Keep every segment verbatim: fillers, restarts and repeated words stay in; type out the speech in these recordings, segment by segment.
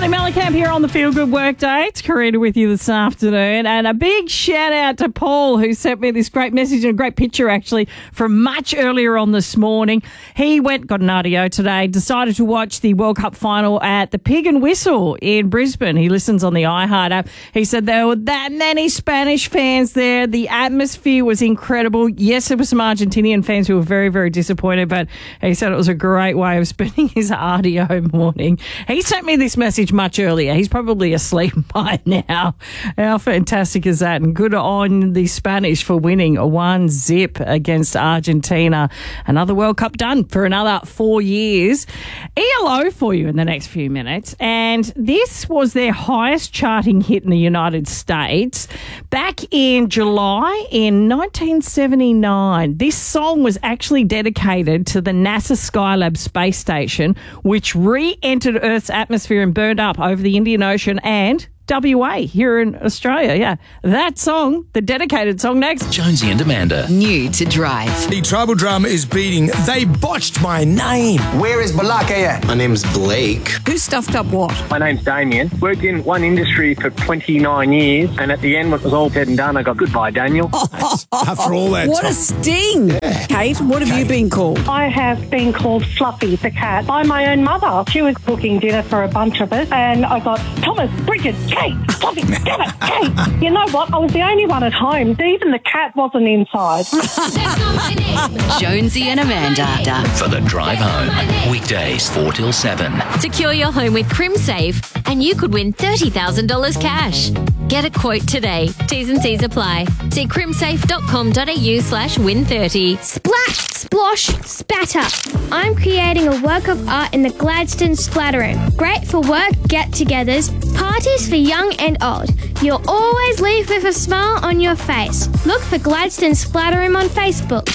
Charlie Mellencamp here on the Feel Good Workday. It's Karina with you this afternoon. And a big shout out to Paul, who sent me this great message and a great picture, actually, from much earlier on this morning. He went, got an R D O today, decided to watch the World Cup final at the Pig and Whistle in Brisbane. He listens on the iHeart app. He said there were that many Spanish fans there. The atmosphere was incredible. Yes, there were some Argentinian fans who were very, very disappointed, but he said it was a great way of spending his R D O morning. He sent me this message much earlier. He's probably asleep by now. How fantastic is that? And good on the Spanish for winning a one zip against Argentina. Another World Cup done for another four years. E L O for you in the next few minutes. And this was their highest charting hit in the United States back in July in nineteen seventy-nine. This song was actually dedicated to the NASA Skylab space station, which re-entered Earth's atmosphere and burned up over the Indian Ocean and W A here in Australia. Yeah, that song, the dedicated song next. Jonesy and Amanda. New to Drive. The tribal drum is beating. They botched my name. Where is Balakaya? My name's Blake. Who stuffed up what? My name's Damien. Worked in one industry for twenty-nine years, and at the end, when it was all said and done, I got goodbye, Daniel. After all that What time. a sting. Yeah. Kate, what have Kate. you been called? I have been called Fluffy the cat by my own mother. She was cooking dinner for a bunch of us, and I got Thomas, Bridget, Kate, Fluffy, damn it, Kate. You know what? I was the only one at home. Even the cat wasn't inside. Jonesy and Amanda. For the drive home. Weekdays four till seven. Secure your home with CrimSafe and you could win thirty thousand dollars cash. Get a quote today. T's and C's apply. See crimsafe.com.au slash win 30. Splash, splosh, spatter. I'm creating a work of art in the Gladstone Splatter Room. Great for work get-togethers, parties for young and old. You'll always leave with a smile on your face. Look for Gladstone Splatter Room on Facebook.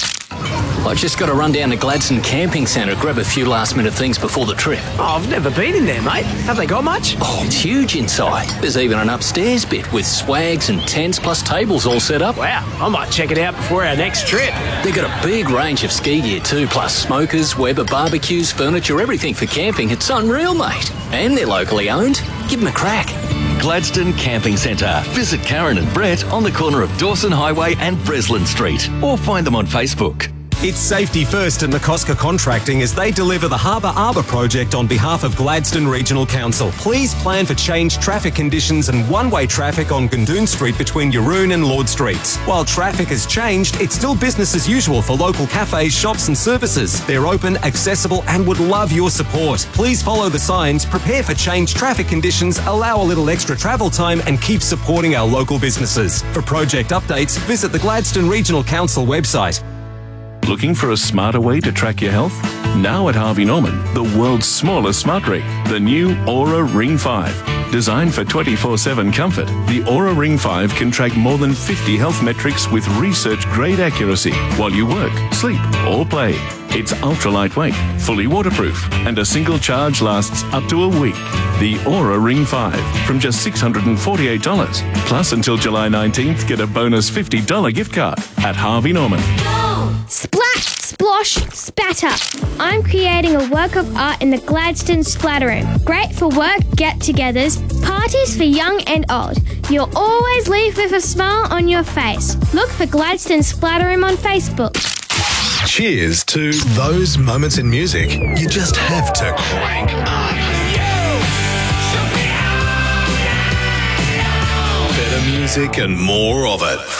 I just got to run down to Gladstone Camping Centre, grab a few last-minute things before the trip. Oh, I've never been in there, mate. Have they got much? Oh, it's huge inside. There's even an upstairs bit with swags and tents plus tables all set up. Wow, I might check it out before our next trip. They've got a big range of ski gear too, plus smokers, Weber barbecues, furniture, everything for camping. It's unreal, mate. And they're locally owned. Give them a crack. Gladstone Camping Centre. Visit Karen and Brett on the corner of Dawson Highway and Breslin Street, or find them on Facebook. It's safety first in McCosker Contracting as they deliver the Harbour Arbour project on behalf of Gladstone Regional Council. Please plan for changed traffic conditions and one-way traffic on Gundoon Street between Yaroon and Lord Streets. While traffic has changed, it's still business as usual for local cafes, shops and services. They're open, accessible and would love your support. Please follow the signs, prepare for changed traffic conditions, allow a little extra travel time and keep supporting our local businesses. For project updates, visit the Gladstone Regional Council website. Looking for a smarter way to track your health? Now at Harvey Norman, the world's smallest smart ring, the new Aura Ring five. Designed for twenty-four seven comfort, the Aura Ring five can track more than fifty health metrics with research-grade accuracy while you work, sleep, or play. It's ultra lightweight, fully waterproof, and a single charge lasts up to a week. The Aura Ring five from just six hundred forty-eight dollars. Plus, until July nineteenth, get a bonus fifty dollars gift card at Harvey Norman. Splash, splosh, spatter. I'm creating a work of art in the Gladstone Splatter Room. Great for work get-togethers, parties for young and old. You'll always leave with a smile on your face. Look for Gladstone Splatter Room on Facebook. Cheers to those moments in music you just have to crank up. Better music and more of it.